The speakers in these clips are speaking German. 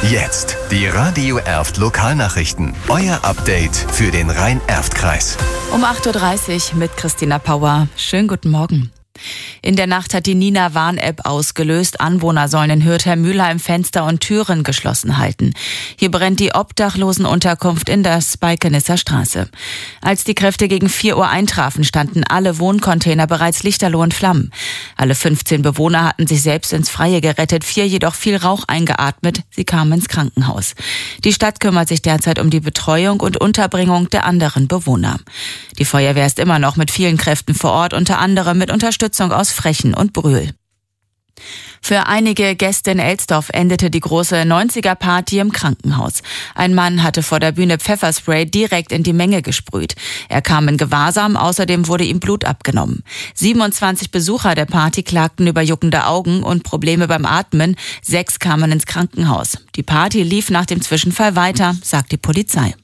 Jetzt die Radio Erft Lokalnachrichten. Euer Update für den Rhein-Erft-Kreis. Um 8.30 Uhr mit Christina Pauer. Schönen guten Morgen. In der Nacht hat die Nina-Warn-App ausgelöst. Anwohner sollen in Hürth-Mülheim Fenster und Türen geschlossen halten. Hier brennt die Obdachlosenunterkunft in der Speikenitzer Straße. Als die Kräfte gegen 4 Uhr eintrafen, standen alle Wohncontainer bereits lichterloh in Flammen. Alle 15 Bewohner hatten sich selbst ins Freie gerettet, 4 jedoch viel Rauch eingeatmet. Sie kamen ins Krankenhaus. Die Stadt kümmert sich derzeit um die Betreuung und Unterbringung der anderen Bewohner. Die Feuerwehr ist immer noch mit vielen Kräften vor Ort, unter anderem mit Unterstützung aus Frechen und Brühl. Für einige Gäste in Elsdorf endete die große 90er-Party im Krankenhaus. Ein Mann hatte vor der Bühne Pfefferspray direkt in die Menge gesprüht. Er kam in Gewahrsam, außerdem wurde ihm Blut abgenommen. 27 Besucher der Party klagten über juckende Augen und Probleme beim Atmen. 6 kamen ins Krankenhaus. Die Party lief nach dem Zwischenfall weiter, sagt die Polizei.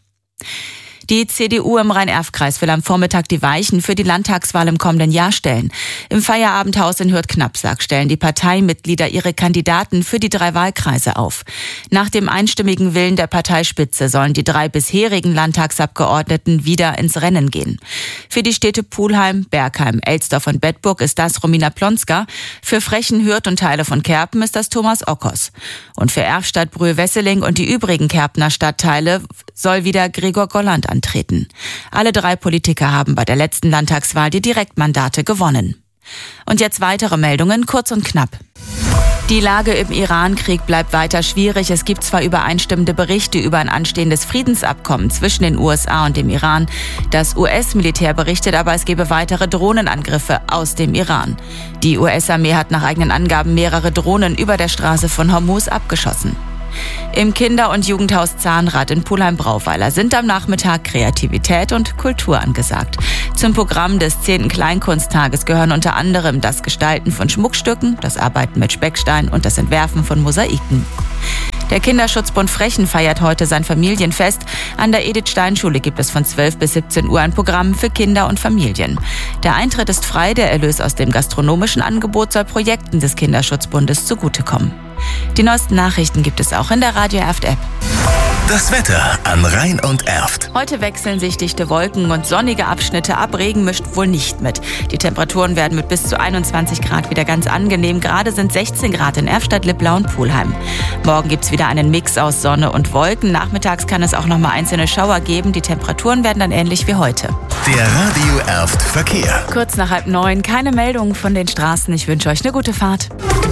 Die CDU im Rhein-Erft-Kreis will am Vormittag die Weichen für die Landtagswahl im kommenden Jahr stellen. Im Feierabendhaus in Hürth-Knappsack stellen die Parteimitglieder ihre Kandidaten für die 3 Wahlkreise auf. Nach dem einstimmigen Willen der Parteispitze sollen die 3 bisherigen Landtagsabgeordneten wieder ins Rennen gehen. Für die Städte Pulheim, Bergheim, Elsdorf und Bedburg ist das Romina Plonska. Für Frechen, Hürth und Teile von Kerpen ist das Thomas Ockos. Und für Erftstadt, Brühl-Wesseling und die übrigen Kerpener Stadtteile soll wieder Gregor Golland antreten. Alle 3 Politiker haben bei der letzten Landtagswahl die Direktmandate gewonnen. Und jetzt weitere Meldungen, kurz und knapp. Die Lage im Iran-Krieg bleibt weiter schwierig. Es gibt zwar übereinstimmende Berichte über ein anstehendes Friedensabkommen zwischen den USA und dem Iran. Das US-Militär berichtet aber, es gebe weitere Drohnenangriffe aus dem Iran. Die US-Armee hat nach eigenen Angaben mehrere Drohnen über der Straße von Hormuz abgeschossen. Im Kinder- und Jugendhaus Zahnrad in Pulheim-Brauweiler sind am Nachmittag Kreativität und Kultur angesagt. Zum Programm des 10. Kleinkunsttages gehören unter anderem das Gestalten von Schmuckstücken, das Arbeiten mit Speckstein und das Entwerfen von Mosaiken. Der Kinderschutzbund Frechen feiert heute sein Familienfest. An der Edith-Stein-Schule gibt es von 12 bis 17 Uhr ein Programm für Kinder und Familien. Der Eintritt ist frei, der Erlös aus dem gastronomischen Angebot soll Projekten des Kinderschutzbundes zugutekommen. Die neuesten Nachrichten gibt es auch in der Radio Erft App. Das Wetter an Rhein und Erft. Heute wechseln sich dichte Wolken und sonnige Abschnitte ab. Regen mischt wohl nicht mit. Die Temperaturen werden mit bis zu 21 Grad wieder ganz angenehm. Gerade sind 16 Grad in Erftstadt, Lipplau und Pulheim. Morgen gibt es wieder einen Mix aus Sonne und Wolken. Nachmittags kann es auch noch mal einzelne Schauer geben. Die Temperaturen werden dann ähnlich wie heute. Der Radio Erft Verkehr. Kurz nach 8:30, keine Meldungen von den Straßen. Ich wünsche euch eine gute Fahrt.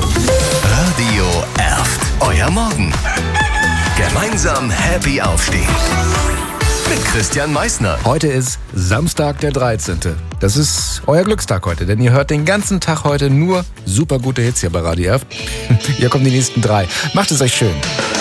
Radio Erft. Euer Morgen. Gemeinsam happy aufstehen. Mit Christian Meissner. Heute ist Samstag, der 13. Das ist euer Glückstag heute, denn ihr hört den ganzen Tag heute nur super gute Hits hier bei Radio Erft. Hier kommen die nächsten 3. Macht es euch schön.